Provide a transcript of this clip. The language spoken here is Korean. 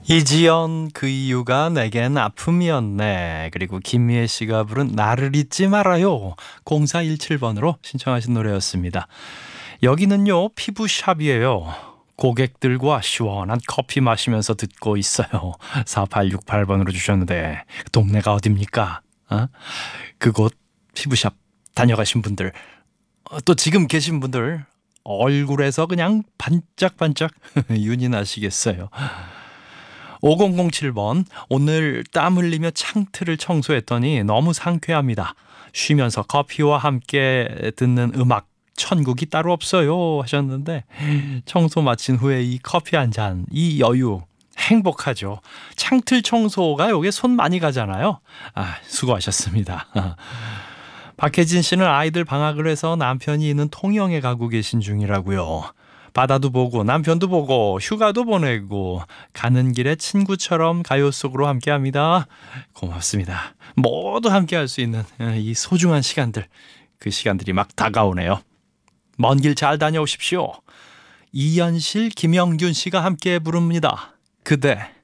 이지연 그 이유가 내겐 아픔이었네. 그리고 김미애 씨가 부른 나를 잊지 말아요. 0417번으로 신청하신 노래였습니다. 여기는요 피부샵이에요. 고객들과 시원한 커피 마시면서 듣고 있어요. 4868번으로 주셨는데 동네가 어딥니까? 어? 그곳 피부샵 다녀가신 분들, 또 지금 계신 분들 얼굴에서 그냥 반짝반짝 윤이 나시겠어요. 5007번, 오늘 땀 흘리며 창틀을 청소했더니 너무 상쾌합니다. 쉬면서 커피와 함께 듣는 음악 천국이 따로 없어요 하셨는데, 청소 마친 후에 이 커피 한 잔, 이 여유 행복하죠. 창틀 청소가 여기에 손 많이 가잖아요. 수고하셨습니다. 박혜진 씨는 아이들 방학을 해서 남편이 있는 통영에 가고 계신 중이라고요. 바다도 보고 남편도 보고 휴가도 보내고 가는 길에 친구처럼 가요 속으로 함께합니다. 고맙습니다. 모두 함께할 수 있는 이 소중한 시간들, 그 시간들이 막 다가오네요. 먼 길 잘 다녀오십시오. 이현실, 김영균 씨가 함께 부릅니다. 그대.